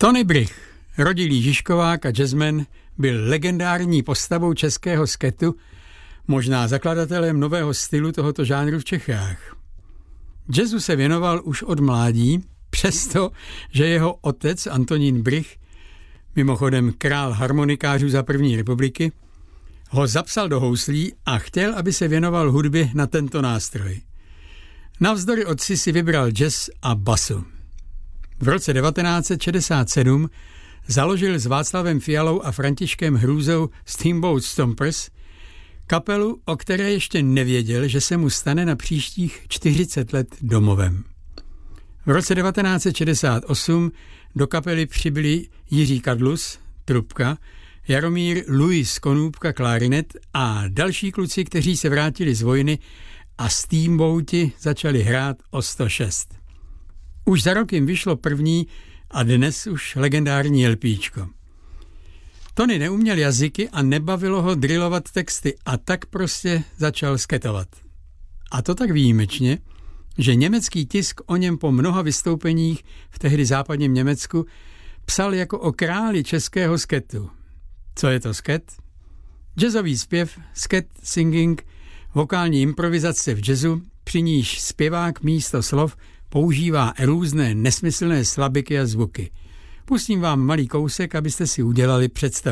Tony Brych, rodilý Žižkovák a jazzman, byl legendární postavou českého sketu, možná zakladatelem nového stylu tohoto žánru v Čechách. Jazzu se věnoval už od mládí, přesto, že jeho otec Antonín Brych, mimochodem král harmonikářů za první republiky, ho zapsal do houslí a chtěl, aby se věnoval hudbě na tento nástroj. Navzdory otci si vybral jazz a basu. V roce 1967 založil s Václavem Fialou a Františkem Hrůzou Steamboat Stompers kapelu, o které ještě nevěděl, že se mu stane na příštích 40 let domovem. V roce 1968 do kapely přibyli Jiří Kadlus, trubka, Jaromír Luis Konůbka, klarinet a další kluci, kteří se vrátili z vojny a Steamboati začali hrát o 106. Už za rok jim vyšlo první a dnes už legendární LPčko. Tony neuměl jazyky a nebavilo ho drillovat texty a tak prostě začal sketovat. A to tak výjimečně, že německý tisk o něm po mnoha vystoupeních v tehdy západním Německu psal jako o králi českého sketu. Co je to sket? Jazzový zpěv, sket singing, vokální improvizace v jazzu, při níž zpěvák místo slov používá různé nesmyslné slabiky a zvuky. Pustím vám malý kousek, abyste si udělali představu.